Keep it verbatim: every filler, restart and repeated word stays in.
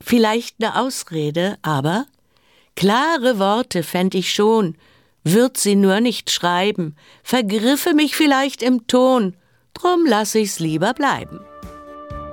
vielleicht ne Ausrede, aber klare Worte fänd ich schon, würd sie nur nicht schreiben, vergriffe mich vielleicht im Ton, drum lass ich's lieber bleiben.